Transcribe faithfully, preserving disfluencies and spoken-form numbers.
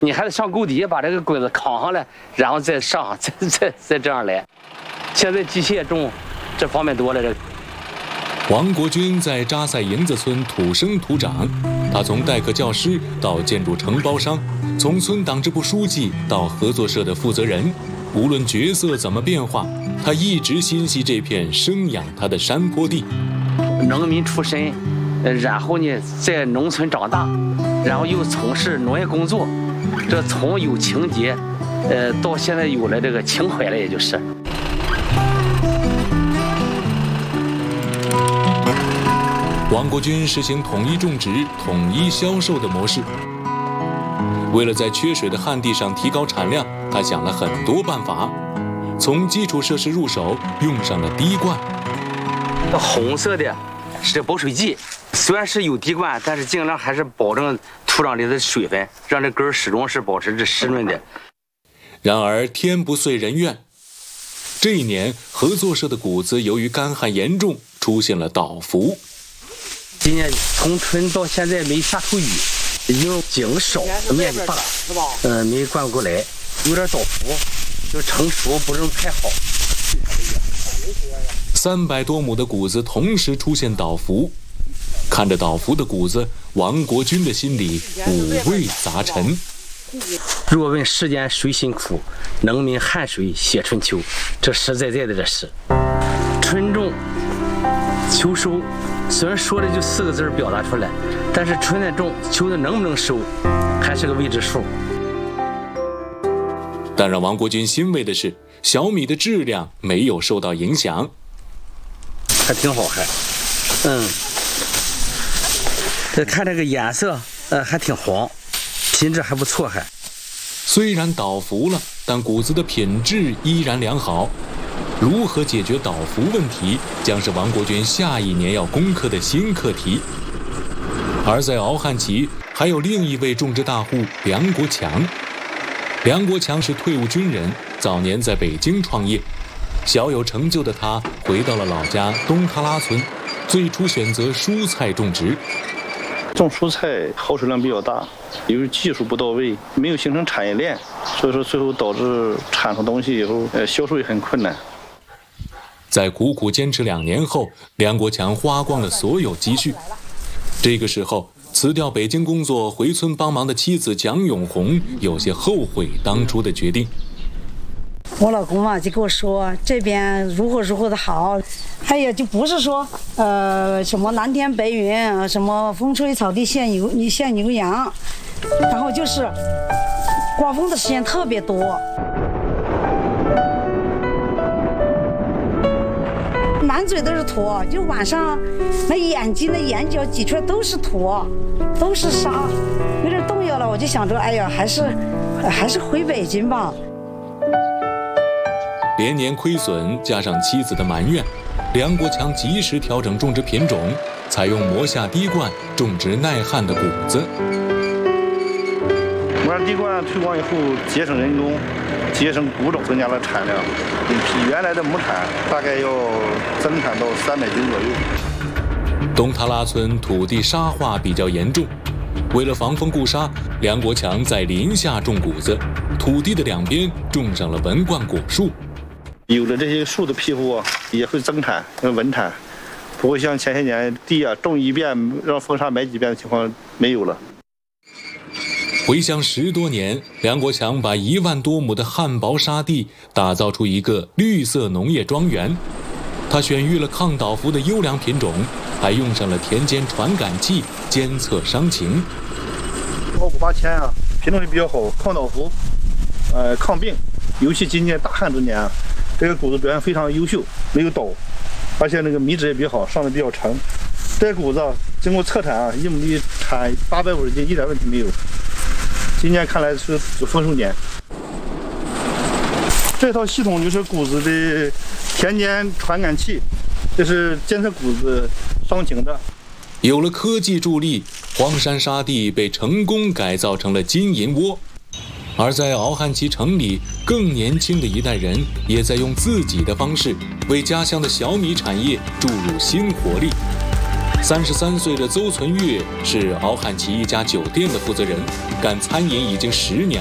你还得上沟底把这个棍子扛上来，然后再上，再再再这样来。现在机械种这方面多了。这王国军在扎赛营子村土生土长，他从代课教师到建筑承包商，从村党支部书记到合作社的负责人，无论角色怎么变化，他一直心系这片生养他的山坡地。 农民出身，然后呢在农村长大，然后又从事农业工作，这从有情节，呃，到现在有了这个情怀了，也就是。 王国军实行统一种植、统一销售的模式。为了在缺水的旱地上提高产量，他想了很多办法。从基础设施入手，用上了滴灌。 红色的是保水剂，虽然是有滴灌，但是尽量还是保证土壤里的水分，让这根始终是保持着湿润的。 然而天不遂人愿，这一年合作社的谷子由于干旱严重，出现了倒伏。 今年从春到现在没下出雨，因为井少，面积大，嗯，没灌过来，有点倒伏，就成熟不是太好。 三百多亩的谷子同时出现倒伏，看着倒伏的谷子，王国军的心里五味杂陈。 若问世间谁辛苦，农民汗水写春秋，这实在在的这是。春种，秋收。虽然说的就四个字表达出来，但是春的种，秋的能不能收，还是个未知数。 但让王国军欣慰的是，小米的质量没有受到影响， 还挺好，还，嗯，这看这个颜色，呃，还挺黄，品质还不错，还。 虽然倒伏了，但谷子的品质依然良好。如何解决倒伏问题，将是王国军下一年要攻克的新课题。而在敖汉旗，还有另一位种植大户梁国强。梁国强是退伍军人，早年在北京创业，小有成就的他回到了老家东喀拉村，最初选择蔬菜种植。 种蔬菜耗水量比较大，由于技术不到位，没有形成产业链，所以说最后导致产出东西以后，呃，销售也很困难。 在苦苦坚持两年后，梁国强花光了所有积蓄。这个时候，辞掉北京工作回村帮忙的妻子蒋永红有些后悔当初的决定。 我老公嘛就跟我说，这边如何如何的好，还有就不是说呃什么蓝天白云，什么风吹草低见牛见牛羊，然后就是刮风的时间特别多。满嘴都是土，就晚上那眼睛、那眼角挤出来都是土，都是沙，有点动摇了。我就想着，哎呀，还是还是回北京吧。 连年亏损加上妻子的埋怨，梁国强及时调整种植品种，采用磨下滴灌种植耐旱的谷子。 磨下滴灌推广以后，节省人工，节省谷种，增加了产量，比原来的亩产大概要增产到三百斤左右。 东喀拉村土地沙化比较严重，为了防风固沙，梁国强在林下种谷子，土地的两边种上了文冠果树。 有了这些树的庇护啊，也会增产，稳产，不会像前些年地啊种一遍让风沙埋几遍的情况没有了。 回乡十多年，梁国强把一万多亩的旱雹沙地打造出一个绿色农业庄园。他选育了抗倒伏的优良品种，还用上了田间传感器监测伤情。 五八千啊，品种也比较好，抗倒伏，呃，抗病。尤其今年大旱之年啊，这个谷子表现非常优秀，没有倒，而且那个米质也比较好，上的比较成。这谷子啊，经过测产啊，一亩地产八百五十斤，一点问题没有。今年看来是丰收年。这套系统就是谷子的田间传感器，这是监测谷子伤情的。 有了科技助力，荒山沙地被成功改造成了金银窝。而在敖汉旗城里，更年轻的一代人也在用自己的方式为家乡的小米产业注入新活力。 三十三岁的邹存岳是敖汉旗一家酒店的负责人，干餐饮已经十年